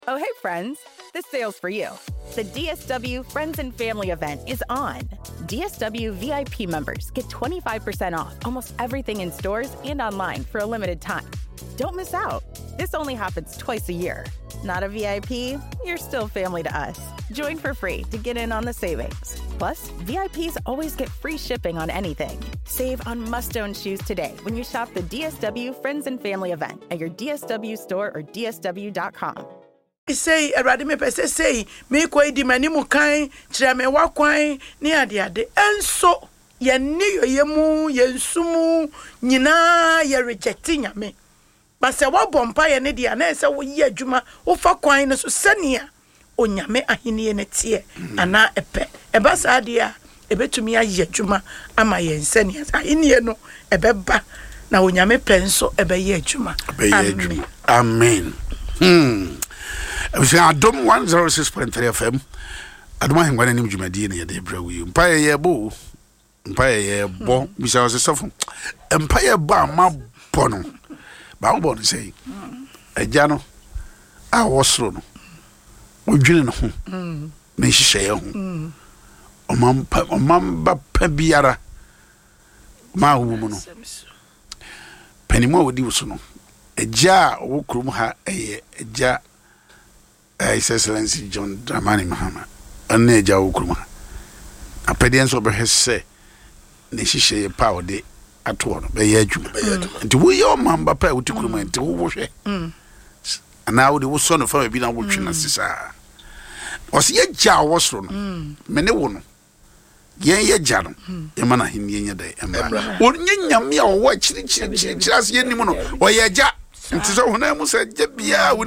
Oh, hey, friends. This sale's for you. The DSW Friends and Family event is on. DSW VIP members get 25% off almost everything in stores and online for a limited time. Don't miss out. This only happens twice a year. Not a VIP? You're still family to us. Join for free to get in on the savings. Plus, VIPs always get free shipping on anything. Save on must-own shoes today when you shop the DSW Friends and Family event at your DSW store or dsw.com. Say erade me pese say me ko di mani mu kan kire me wa kwan ni ade enso ye ni yoyemu ye nsumu nyina ye rejecting nyame ba se wa bompa ye ne dia na se wo ye adwuma wo fa kwan ne so sania onyame ahene ne tie ana epe eba sa dia ebetumi aye adwuma ama ye nsania ahene no ebeba na onyame penso ebe ye adwuma amen Adom 106.3 FM. Adoma hengwana ni mjumadi na yade brawi. Mpaye yebo. Mpaye yebo. Bisa wase sofo. Mpaye ba ma bono. Ba mo bono sei. Ejano. A wosro no. Odwene no ho. Na hihye ho. Omamba pa biara. Ma hu mu no. Penimo odi wuso no. Eja wo krum ha eye eja His Excellency John Dramani Mahama ane eja okruma apede nso be hese ne hihye pa de ato no be ye adwuma nti wo ye omamba pa utikruma nti wo hwe ana wo de wo so no fa bi na wo twe na sisa o se ye ja wo so no me ne wo no ye ja no ye mana hin ye nya dai emra wo nyanyam ya wo chiri ase ye nimu no o ye ja nti so hona mu se je bia